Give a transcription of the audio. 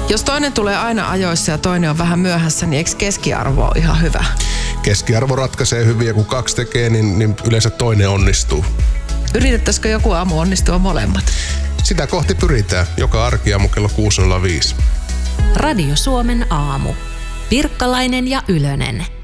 Jos toinen tulee aina ajoissa ja toinen on vähän myöhässä, niin eikö keskiarvo ole ihan hyvä? Keskiarvo ratkaisee hyvin ja kun 2 tekee, niin yleensä toinen onnistuu. Yritettäisikö joku aamu onnistua molemmat? Sitä kohti pyritään. Joka arkiaamu kello 6.05. Radio Suomen aamu. Pirkkalainen ja Ylönen.